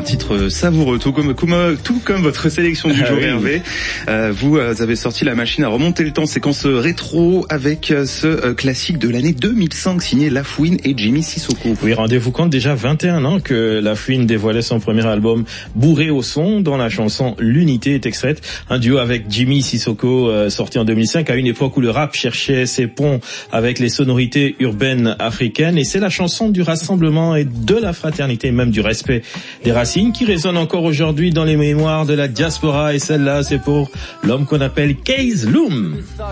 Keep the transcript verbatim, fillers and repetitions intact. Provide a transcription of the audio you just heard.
titre savoureux, tout comme, comme, tout comme votre sélection du ah, jour, oui. Hervé. Euh, vous euh, avez sorti la machine à remonter le temps, séquence rétro, avec euh, ce euh, classique de l'année deux mille cinq, signé La Fouine et Jimmy Sissoko. Oui, rendez-vous compte, déjà vingt et un ans que La Fouine dévoilait son premier album bourré au son, dont la chanson L'Unité est extraite. Un duo avec Jimmy Sissoko, euh, sorti en deux mille cinq, à une époque où le rap cherchait ses ponts avec les sonorités urbaines africaines. Et c'est la chanson du rassemblement et de la fraternité, même du respect des racines, qui résonne encore aujourd'hui dans les mémoires de la diaspora. Et celle-là, c'est pour l'homme qu'on appelle Case Loom.